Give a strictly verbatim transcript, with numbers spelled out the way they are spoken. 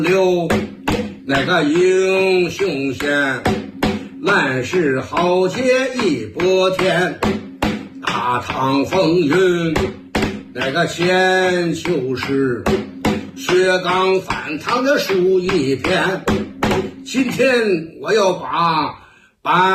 刘那个英雄县，乱世豪杰一波天，大唐风云那个千秋事，薛刚反唐的书一篇。今天我要把把